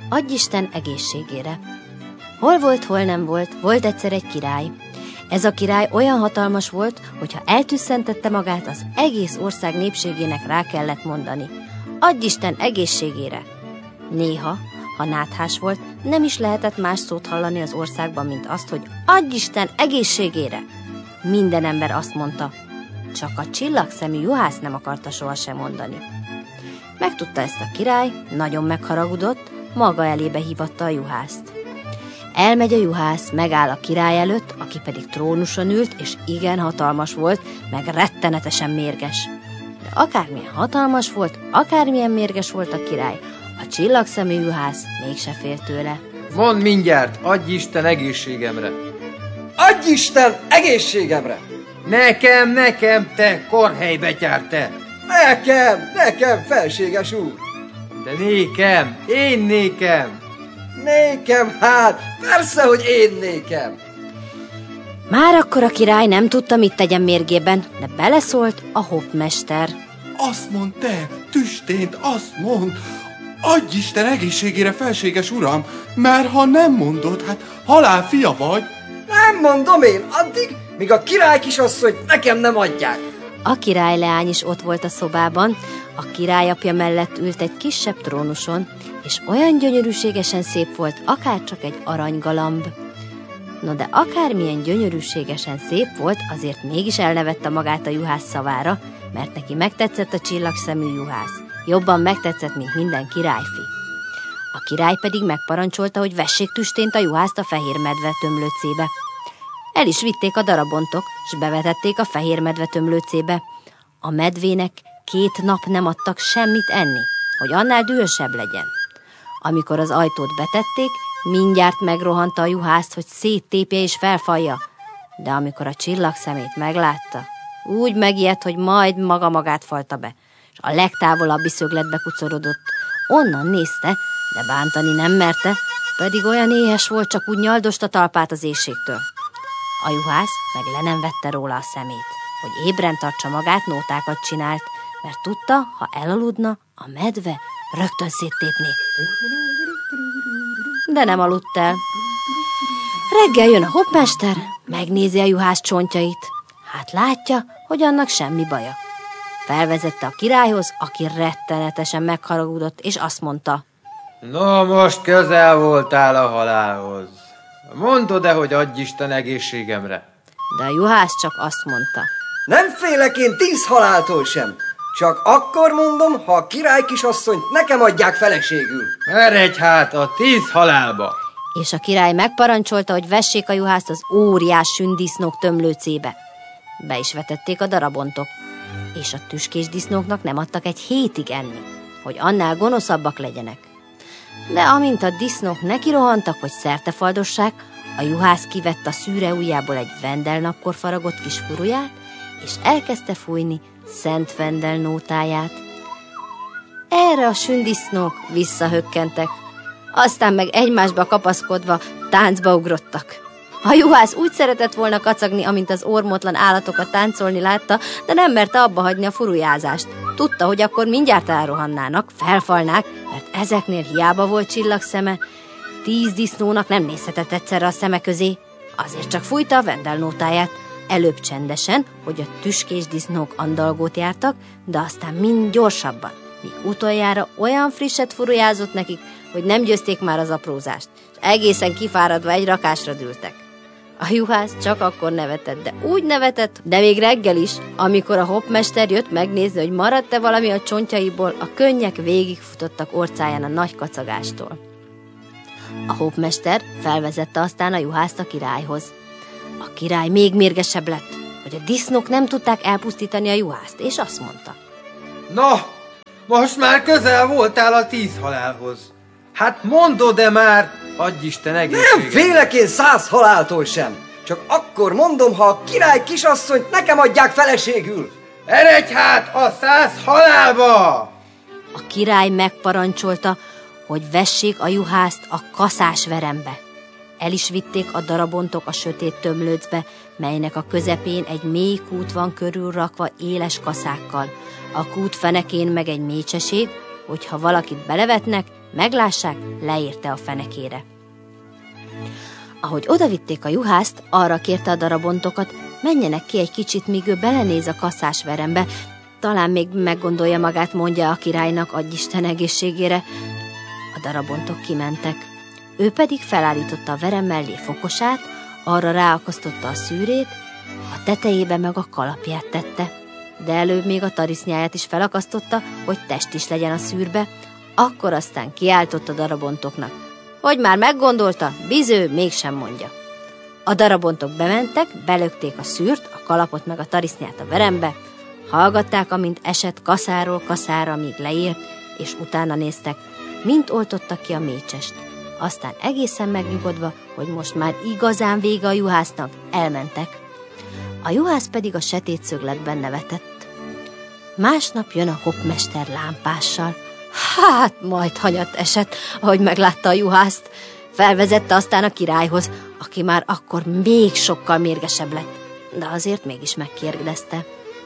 Adj Isten egészségére. Hol volt, hol nem volt, volt egyszer egy király. Ez a király olyan hatalmas volt, hogy ha eltüsszentette magát, az egész ország népségének rá kellett mondani: adj Isten egészségére! Néha, ha náthás volt, nem is lehetett más szót hallani az országban, mint azt, hogy adj Isten egészségére! Minden ember azt mondta, csak a csillagszemű juhász nem akarta sohasem mondani. Megtudta ezt a király, nagyon megharagudott, maga elébe hívatta a juhászt. Elmegy a juhász, megáll a király előtt, aki pedig trónuson ült, és igen hatalmas volt, meg rettenetesen mérges. De akármilyen hatalmas volt, akármilyen mérges volt a király, a csillagszemű juhász mégse félt tőle. Mondd mindjárt, adj Isten egészségemre! Adj Isten egészségemre! Nekem, te korhelybetyár, te! Nekem, felséges úr! De én nékem! Nékem, hát, persze, hogy én nékem! Már akkor a király nem tudta, mit tegyen mérgében, de beleszólt a hoppmester. Azt mond te, tüstént, azt mond, adj Isten egészségére, felséges uram, mert ha nem mondod, hát halálfia vagy. Nem mondom én, addig, míg a király kisasszonyt nekem nem adják. A királyleány is ott volt a szobában, a királyapja mellett ült egy kisebb trónuson, és olyan gyönyörűségesen szép volt, akárcsak egy aranygalamb. No de akármilyen gyönyörűségesen szép volt, azért mégis elnevette magát a juhász szavára, mert neki megtetszett a csillagszemű juhász. Jobban megtetszett, mint minden királyfi. A király pedig megparancsolta, hogy vessék tüstént a juhászt a fehér medve tömlőcébe. El is vitték a darabontok, s bevetették a fehér medve tömlőcébe. A medvének 2 nap nem adtak semmit enni, hogy annál dühösebb legyen. Amikor az ajtót betették, mindjárt megrohanta a juhászt, hogy széttépje és felfalja, de amikor a csillagszemét meglátta, úgy megijedt, hogy majd maga magát falta be, és a legtávolabbi szögletbe kucorodott. Onnan nézte, de bántani nem merte, pedig olyan éhes volt, csak úgy nyaldosta talpát az éhségtől. A juhász meg le nem vette róla a szemét, hogy ébren tartsa magát, nótákat csinált, mert tudta, ha elaludna, a medve rögtön széttépné. De nem aludt el. Reggel jön a hoppmester, megnézi a juhász csontjait. Hát látja, hogy annak semmi baja. Felvezette a királyhoz, aki rettenetesen megharagudott, és azt mondta: No, most közel voltál a halálhoz. Mondod-e, hogy adj Isten egészségemre? De a juhász csak azt mondta: Nem félek én 10 haláltól sem. Csak akkor mondom, ha a király kisasszonyt nekem adják feleségül. Eredj hát a 10 halálba! És a király megparancsolta, hogy vessék a juhászt az óriás sündisznók tömlőcébe. Be is vetették a darabontok, és a tüskés disznóknak nem adtak egy hétig enni, hogy annál gonoszabbak legyenek. De amint a disznók nekirohantak, hogy szertefaldossák, a juhász kivett a szűre ujjából egy vendelnapkor faragott kis furuját, és elkezdte fújni Szent Vendel nótáját. Erre a sündisznók visszahökkentek, aztán meg egymásba kapaszkodva táncba ugrottak. A juhász úgy szeretett volna kacagni, amint az ormotlan állatokat táncolni látta, de nem merte abba hagyni a furujázást. Tudta, hogy akkor mindjárt elrohannának, felfalnák, mert ezeknél hiába volt csillagszeme. 10 disznónak nem nézhetett egyszerre a szeme közé, azért csak fújta a vendelnótáját. Előbb csendesen, hogy a tüskés disznók andalgót jártak, de aztán mind gyorsabban, míg utoljára olyan frisset furujázott nekik, hogy nem győzték már az aprózást, és egészen kifáradva egy rakásra dűltek. A juhász csak akkor nevetett, de úgy nevetett, de még reggel is, amikor a hoppmester jött megnézni, hogy maradt-e valami a csontjaiból, a könnyek végigfutottak orcáján a nagy kacagástól. A hoppmester felvezette aztán a juhászt a királyhoz. A király még mérgesebb lett, hogy a disznók nem tudták elpusztítani a juhászt, és azt mondta: Na, most már közel voltál a 10 halálhoz. Hát mondod-e már, adj Isten egészséget? Nem félek én 100 haláltól sem. Csak akkor mondom, ha a király kisasszonyt nekem adják feleségül. Eredj hát a 100 halálba! A király megparancsolta, hogy vessék a juhászt a kaszásverembe. El is vitték a darabontok a sötét tömlőcbe, melynek a közepén egy mély kút van körülrakva éles kaszákkal. A kút fenekén meg egy mécseség, hogyha valakit belevetnek, meglássák, leérte a fenekére. Ahogy odavitték a juhászt, arra kérte a darabontokat, menjenek ki egy kicsit, míg ő belenéz a kaszás verembe, talán még meggondolja magát, mondja a királynak, adj Isten egészségére. A darabontok kimentek. Ő pedig felállította a verem mellé fokosát, arra ráakasztotta a szűrét, a tetejébe meg a kalapját tette, de előbb még a tarisznyáját is felakasztotta, hogy test is legyen a szűrbe, akkor aztán kiáltott a darabontoknak, hogy már meggondolta, biző mégsem mondja. A darabontok bementek, belökték a szűrt, a kalapot meg a tarisznyát a verembe, hallgatták, amint esett kaszáról kaszára, míg leért, és utána néztek, mint oltottak ki a mécsest. Aztán egészen megnyugodva, hogy most már igazán vége a juhásznak, elmentek. A juhász pedig a setétszögletben nevetett. Másnap jön a hoppmester lámpással. Hát majd hanyat esett, ahogy meglátta a juhászt. Felvezette aztán a királyhoz, aki már akkor még sokkal mérgesebb lett, de azért mégis megkérdezte.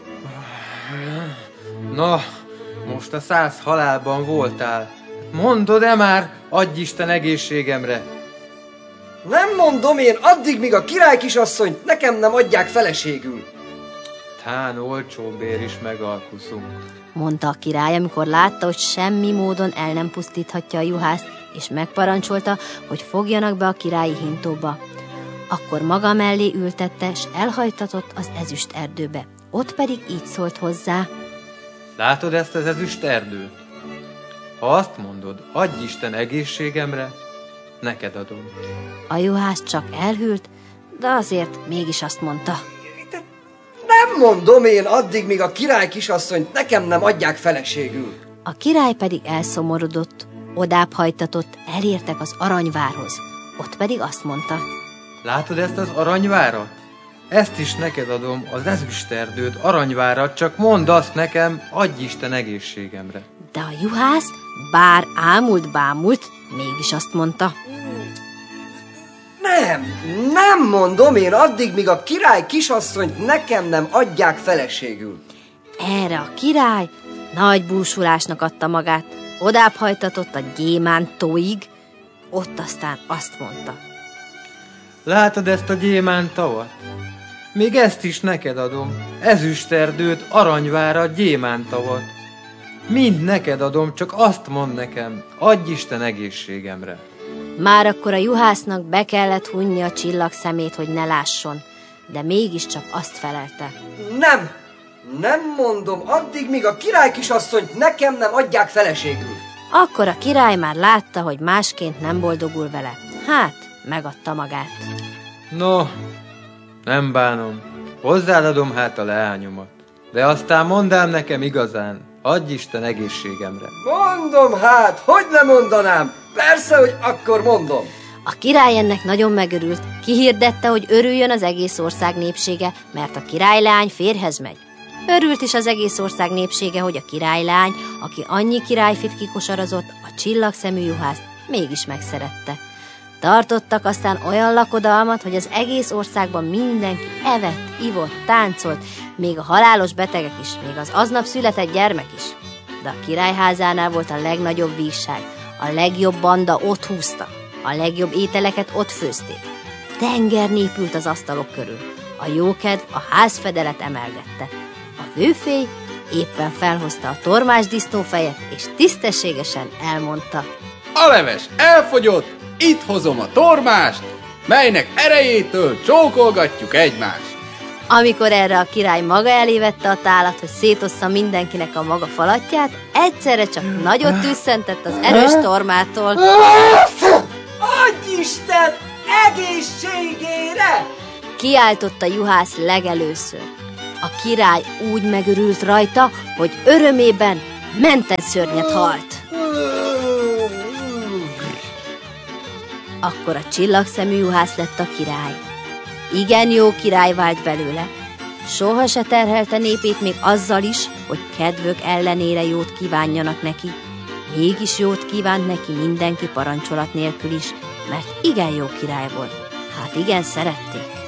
Na, most a 100 halálban voltál. Mondod-e már, adj Isten egészségemre? Nem mondom én addig, míg a király kisasszonyt nekem nem adják feleségül. Tán olcsóbbér is megalkuszunk, Mondta a király, amikor látta, hogy semmi módon el nem pusztíthatja a juhászt, és megparancsolta, hogy fogjanak be a királyi hintóba. Akkor maga mellé ültette, s elhajtatott az ezüst erdőbe. Ott pedig így szólt hozzá. Látod ezt az ezüst erdőt? Ha azt mondod, adj Isten egészségemre, neked adom. A juhász csak elhűlt, de azért mégis azt mondta. Nem mondom én addig, míg a király kisasszonyt nekem nem adják feleségül. A király pedig elszomorodott, odább hajtatott, elértek az aranyvárhoz. Ott pedig azt mondta. Látod ezt az aranyvárat? Ezt is neked adom, az ezüsterdőt, aranyvárat, csak mondd azt nekem, adj Isten egészségemre. De a juhász, bár bámult, mégis azt mondta. Nem mondom én addig, míg a király kisasszonyt nekem nem adják feleségül. Erre a király nagy búsulásnak adta magát, odább hajtatott a gyémántóig, ott aztán azt mondta. Látod ezt a gyémántavat? Még ezt is neked adom, ezüsterdőt, aranyvárat, gyémántavat. Mind neked adom, csak azt mondd nekem, adj Isten egészségemre. Már akkor a juhásznak be kellett hunni a csillagszemét, hogy ne lásson, de mégiscsak azt felelte. Nem mondom addig, míg a király kisasszonyt nekem nem adják feleségül. Akkor a király már látta, hogy másként nem boldogul vele. Hát, megadta magát. No, nem bánom, hozzád adom hát a leányomat. De aztán mondám nekem igazán, adj Isten egészségemre. Mondom hát, hogy ne mondanám? Persze, hogy akkor mondom. A király ennek nagyon megörült, kihirdette, hogy örüljön az egész ország népsége, mert a királyleány férjhez megy. Örült is az egész ország népsége, hogy a királyleány, aki annyi királyfit kikosarazott, a csillagszemű juhászt mégis megszerette. Tartottak aztán olyan lakodalmat, hogy az egész országban mindenki evett, ivott, táncolt, még a halálos betegek is, még az aznap született gyermek is. De a királyházánál volt a legnagyobb vígság, a legjobb banda ott húzta, a legjobb ételeket ott főzték. Tenger népült az asztalok körül, a jókedv a házfedelet emelgette. A vőfély éppen felhozta a tormás disznófejet, és tisztességesen elmondta. A leves elfogyott, itt hozom a tormást, melynek erejétől csókolgatjuk egymást. Amikor erre a király maga elé vette a tálat, hogy szétossza mindenkinek a maga falatját, egyszerre csak nagyot tüsszentett az erős tormától. Adj Isten egészségére! Kiáltott a juhász legelőször. A király úgy megörült rajta, hogy örömében mentett szörnyet halt. Akkor a csillagszemű juhász lett a király. Igen jó király vált belőle. Soha se terhelte népét még azzal is, hogy kedvük ellenére jót kívánjanak neki. Mégis jót kívánt neki mindenki parancsolat nélkül is, mert igen jó király volt. Hát igen, szerették.